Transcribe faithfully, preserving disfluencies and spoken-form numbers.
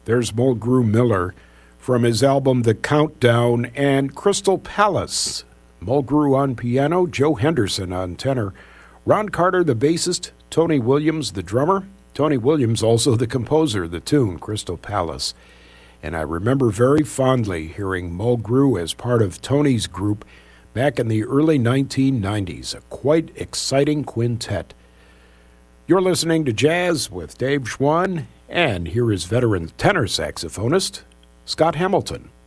There's Mulgrew Miller from his album The Countdown, and Crystal Palace. Mulgrew on piano, Joe Henderson on tenor, Ron Carter the bassist, Tony Williams the drummer. Tony Williams also the composer of the tune, Crystal Palace. And I remember very fondly hearing Mulgrew as part of Tony's group back in the early nineteen nineties, a quite exciting quintet. You're listening to Jazz with Dave Schwann, and here is veteran tenor saxophonist Scott Hamilton.